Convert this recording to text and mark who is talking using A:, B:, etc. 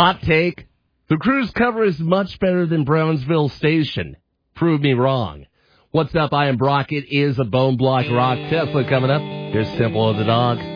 A: Hot take. The cruise cover is much better than Brownsville Station. Prove me wrong. What's up? I am Brock. It is a Bone Block Rock Tesla coming up. Here's Simple as a Dog.